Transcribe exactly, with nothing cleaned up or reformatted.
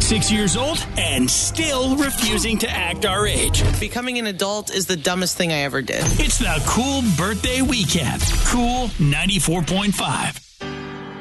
twenty-six years old and still refusing to act our age. Becoming an adult is the dumbest thing I ever did. It's the Cool Birthday Weekend. Cool ninety-four point five.